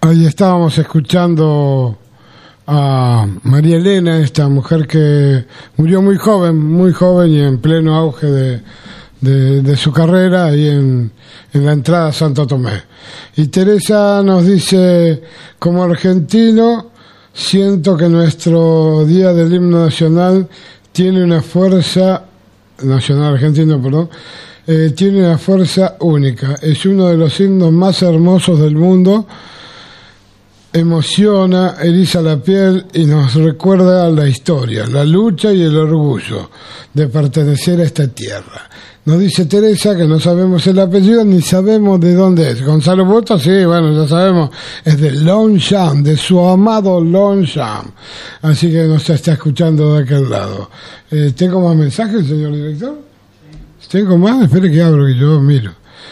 Ahí estábamos escuchando a María Elena, esta mujer que murió muy joven y en pleno auge de su carrera ahí en la entrada a Santo Tomé. Y Teresa nos dice: como argentino siento que nuestro día del himno nacional tiene una fuerza nacional argentino, tiene una fuerza única. Es uno de los himnos más hermosos del mundo. Emociona, eriza la piel y nos recuerda la historia, la lucha y el orgullo de pertenecer a esta tierra. Nos dice Teresa que no sabemos el apellido ni sabemos de dónde es. Gonzalo Busto, sí, bueno, ya sabemos, es de Longchamp, de su amado Longchamp. Así que nos está escuchando de aquel lado. ¿Tengo más mensajes, señor director? ¿Tengo más? Espere que abro, que yo miro.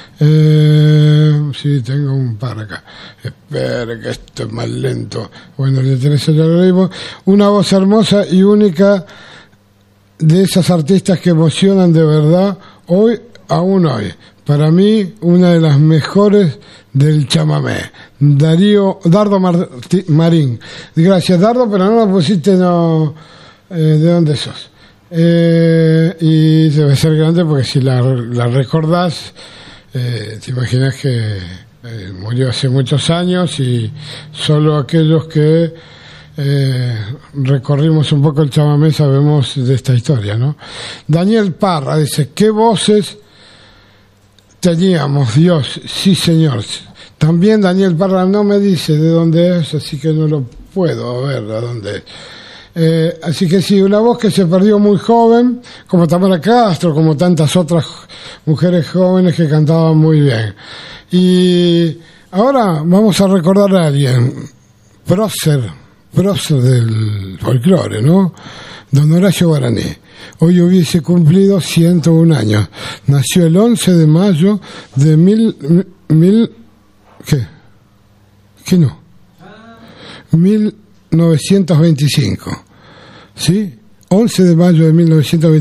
Sí, tengo un par acá. Espera, que esto es más lento. Bueno, el de Teresa ya lo leímos. Una voz hermosa y única de esas artistas que emocionan de verdad aún hoy. Para mí, una de las mejores del chamamé. Dardo Marín. Gracias, Dardo, pero no lo pusiste, ¿de dónde sos? Y debe ser grande porque si la recordás, te imaginas que murió hace muchos años y solo aquellos que recorrimos un poco el chamamé sabemos de esta historia, ¿no? Daniel Parra dice: ¿qué voces teníamos, Dios? Sí, señor. También Daniel Parra no me dice de dónde es, así que no lo puedo ver a dónde es. Así que sí, una voz que se perdió muy joven, como Tamara Castro, como tantas otras mujeres jóvenes que cantaban muy bien. Y ahora vamos a recordar a alguien, prócer del folclore, ¿no? Don Horacio Guaraní. Hoy hubiese cumplido 101 años. Nació el 11 de mayo de ¿Qué no? 1925. ¿Sí? 11 de mayo de 1925.